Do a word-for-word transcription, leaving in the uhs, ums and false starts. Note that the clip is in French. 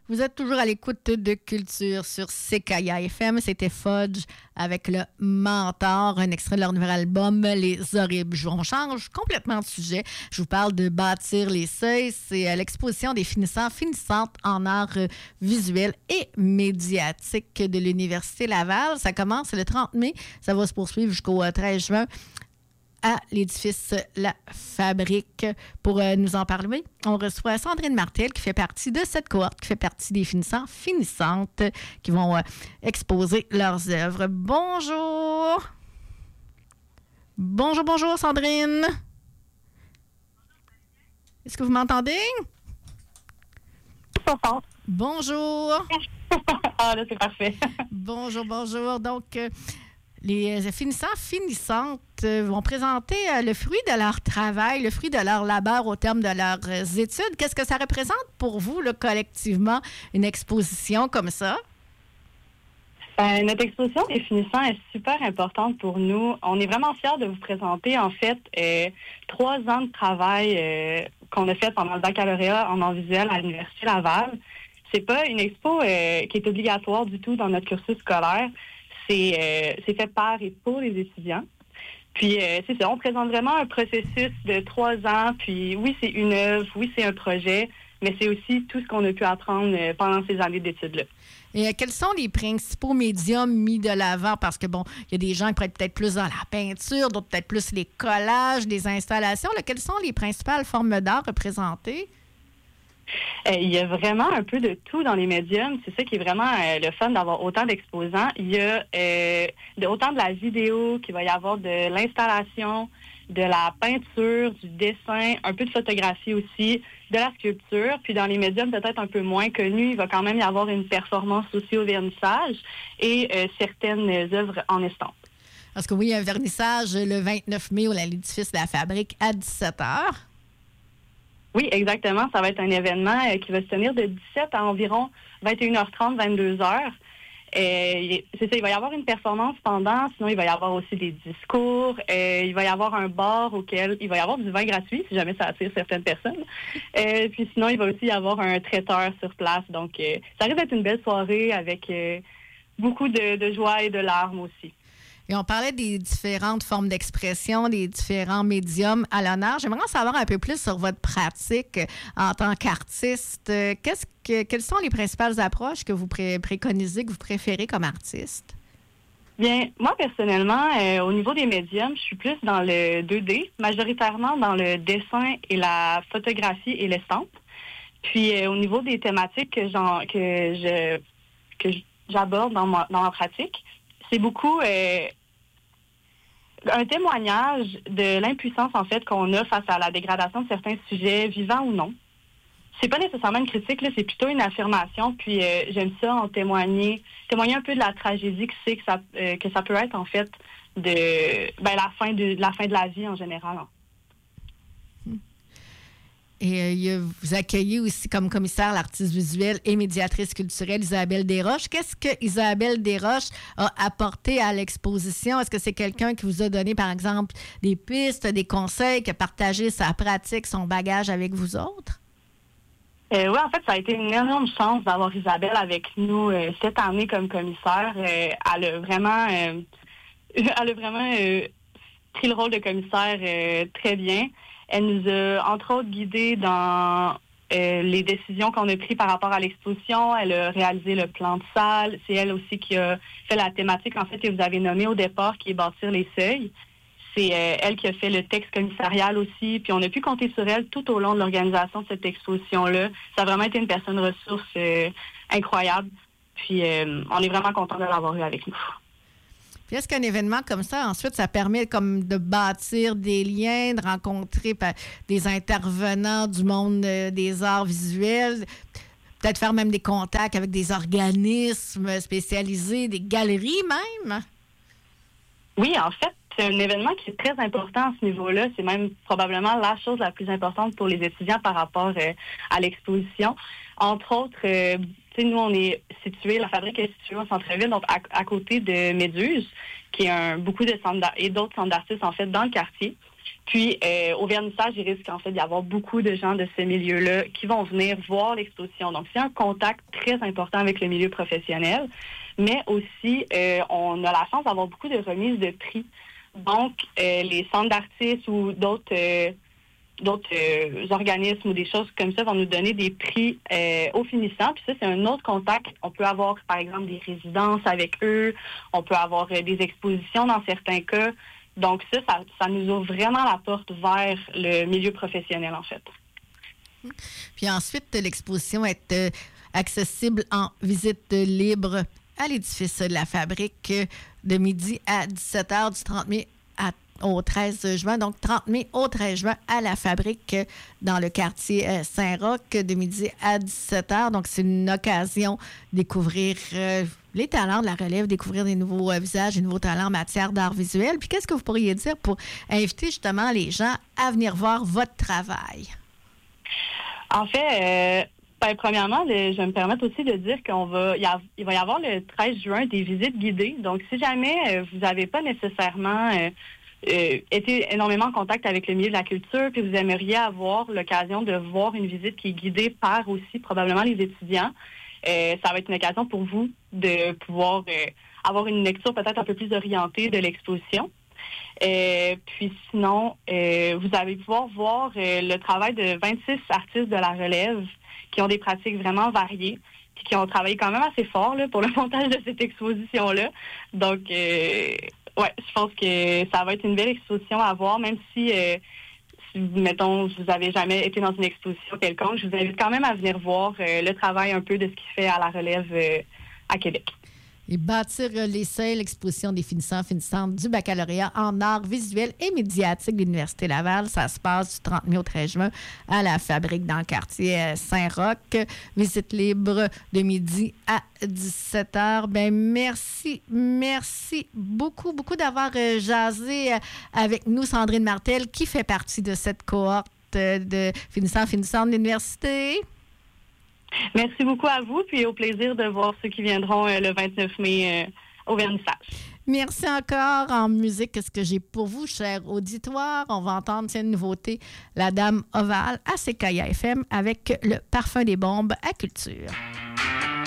Vous êtes toujours à l'écoute de Culture sur C K I A F M. C'était Fudge avec le Mentor, un extrait de leur nouvel album Les Horribles Jours. On change complètement de sujet. Je vous parle de Bâtir les seuils. C'est l'exposition des finissants, finissantes en art visuel et médiatique de l'Université Laval. Ça commence le trente mai. Ça va se poursuivre jusqu'au treize juin. À l'édifice La Fabrique. Pour euh, nous en parler, on reçoit Sandrine Martel qui fait partie de cette cohorte, qui fait partie des finissants, finissantes qui vont euh, exposer leurs œuvres. Bonjour! Bonjour, bonjour Sandrine! Est-ce que vous m'entendez? Bonjour! Ah là, c'est parfait. Bonjour, bonjour. Donc, euh, les finissants, finissantes vont présenter le fruit de leur travail, le fruit de leur labeur au terme de leurs études. Qu'est-ce que ça représente pour vous, là, collectivement, une exposition comme ça? Euh, notre exposition des finissants est super importante pour nous. On est vraiment fiers de vous présenter, en fait, euh, trois ans de travail euh, qu'on a fait pendant le baccalauréat en art visuel à l'Université Laval. C'est pas une expo euh, qui est obligatoire du tout dans notre cursus scolaire. C'est, euh, c'est fait par et pour les étudiants. Puis, euh, c'est ça, on présente vraiment un processus de trois ans. Puis, oui, c'est une œuvre, oui, c'est un projet, mais c'est aussi tout ce qu'on a pu apprendre euh, pendant ces années d'études-là. Et euh, quels sont les principaux médiums mis de l'avant? Parce que, bon, il y a des gens qui pourraient être peut-être plus dans la peinture, d'autres peut-être plus les collages, des installations. Là, quelles sont les principales formes d'art représentées? Euh, il y a vraiment un peu de tout dans les médiums. C'est ça qui est vraiment euh, le fun d'avoir autant d'exposants. Il y a euh, de, autant de la vidéo, qu'il va y avoir de l'installation, de la peinture, du dessin, un peu de photographie aussi, de la sculpture. Puis dans les médiums peut-être un peu moins connus, il va quand même y avoir une performance aussi au vernissage et euh, certaines œuvres en estampe. Parce que oui, il y a un vernissage le vingt-neuf mai au l'édifice de la Fabrique à dix-sept heures. Oui, exactement. Ça va être un événement euh, qui va se tenir de dix-sept à environ vingt et une heures trente, vingt-deux heures. Euh, c'est ça, il va y avoir une performance pendant, sinon il va y avoir aussi des discours. Euh, il va y avoir un bar auquel il va y avoir du vin gratuit, si jamais ça attire certaines personnes. Euh, puis sinon, il va aussi y avoir un traiteur sur place. Donc, euh, ça risque d'être une belle soirée avec euh, beaucoup de, de joie et de larmes aussi. Et on parlait des différentes formes d'expression, des différents médiums à l'honneur. J'aimerais en savoir un peu plus sur votre pratique en tant qu'artiste. Qu'est-ce que, quelles sont les principales approches que vous pré- préconisez, que vous préférez comme artiste? Bien, moi, personnellement, euh, au niveau des médiums, je suis plus dans le deux D, majoritairement dans le dessin et la photographie et l'estampe. Puis, euh, au niveau des thématiques que, j'en, que, je, que j'aborde dans ma, dans ma pratique, c'est beaucoup euh, un témoignage de l'impuissance, en fait, qu'on a face à la dégradation de certains sujets, vivants ou non. C'est pas nécessairement une critique, là, c'est plutôt une affirmation. Puis euh, j'aime ça en témoigner, témoigner un peu de la tragédie que c'est que ça, euh, que ça peut être, en fait, de ben, la fin de la fin de la vie en général. Et euh, vous accueillez aussi comme commissaire l'artiste visuelle et médiatrice culturelle Isabelle Desroches. Qu'est-ce que Isabelle Desroches a apporté à l'exposition? Est-ce que c'est quelqu'un qui vous a donné, par exemple, des pistes, des conseils, qui a partagé sa pratique, son bagage avec vous autres? Euh, oui, en fait, ça a été une énorme chance d'avoir Isabelle avec nous euh, cette année comme commissaire. Euh, elle a vraiment, euh, elle a vraiment euh, pris le rôle de commissaire euh, très bien. Elle nous a, entre autres, guidés dans euh, les décisions qu'on a prises par rapport à l'exposition. Elle a réalisé le plan de salle. C'est elle aussi qui a fait la thématique, en fait, que vous avez nommée au départ, qui est Bâtir les seuils. C'est euh, elle qui a fait le texte commissarial aussi. Puis on a pu compter sur elle tout au long de l'organisation de cette exposition-là. Ça a vraiment été une personne ressource euh, incroyable. Puis euh, on est vraiment content de l'avoir eu avec nous. Puis est-ce qu'un événement comme ça, ensuite, ça permet comme de bâtir des liens, de rencontrer des intervenants du monde des arts visuels, peut-être faire même des contacts avec des organismes spécialisés, des galeries même? Oui, en fait, c'est un événement qui est très important à ce niveau-là. C'est même probablement la chose la plus importante pour les étudiants par rapport euh, à l'exposition. Entre autres, euh, nous, on est situé, la fabrique est située au centre-ville, donc à, à côté de Méduse, qui est un, beaucoup de centres et d'autres centres d'artistes, en fait, dans le quartier. Puis, euh, au vernissage, il risque en fait d'y avoir beaucoup de gens de ce milieu-là qui vont venir voir l'exposition. Donc, c'est un contact très important avec le milieu professionnel, mais aussi, euh, on a la chance d'avoir beaucoup de remises de prix. Donc, euh, les centres d'artistes ou d'autres euh, d'autres euh, organismes ou des choses comme ça vont nous donner des prix euh, aux finissants. Puis ça, c'est un autre contact. On peut avoir, par exemple, des résidences avec eux. On peut avoir euh, des expositions dans certains cas. Donc ça, ça, ça nous ouvre vraiment la porte vers le milieu professionnel, en fait. Puis ensuite, l'exposition est euh, accessible en visite libre à l'édifice de la Fabrique de midi à dix-sept heures du trente mai à au treize juin, donc trente mai au treize juin à la Fabrique dans le quartier Saint-Roch de midi à dix-sept heures. Donc, c'est une occasion de découvrir euh, les talents de la relève, découvrir des nouveaux euh, visages, des nouveaux talents en matière d'art visuel. Puis, qu'est-ce que vous pourriez dire pour inviter justement les gens à venir voir votre travail? En fait, euh, ben, premièrement, le, je vais me permettre aussi de dire qu'on va, il, y a, il va y avoir le treize juin des visites guidées. Donc, si jamais euh, vous n'avez pas nécessairement euh, Euh, été énormément en contact avec le milieu de la culture, puis vous aimeriez avoir l'occasion de voir une visite qui est guidée par aussi probablement les étudiants, euh, ça va être une occasion pour vous de pouvoir euh, avoir une lecture peut-être un peu plus orientée de l'exposition. Euh, puis sinon, euh, vous allez pouvoir voir euh, le travail de vingt-six artistes de la relève qui ont des pratiques vraiment variées, puis qui ont travaillé quand même assez fort là, pour le montage de cette exposition-là. Donc, euh, ouais, je pense que ça va être une belle exposition à voir, même si, euh, si mettons, vous n'avez jamais été dans une exposition quelconque, je vous invite quand même à venir voir euh, le travail un peu de ce qui se fait à la relève euh, à Québec. Et bâtir l'essai, l'exposition des finissants, finissantes du baccalauréat en arts visuels et médiatiques de l'Université Laval. Ça se passe du trente mai au treize juin à la Fabrique dans le quartier Saint-Roch. Visite libre de midi à dix-sept heures. Ben merci, merci beaucoup, beaucoup d'avoir jasé avec nous, Sandrine Martel, qui fait partie de cette cohorte de finissants, finissantes de l'Université. Merci beaucoup à vous, puis au plaisir de voir ceux qui viendront euh, le vingt-neuf mai euh, au vernissage. Merci encore. En musique, qu'est-ce que j'ai pour vous, cher auditoire? On va entendre cette nouveauté, La Dame Ovale à C K I A F M avec le parfum des bombes à culture.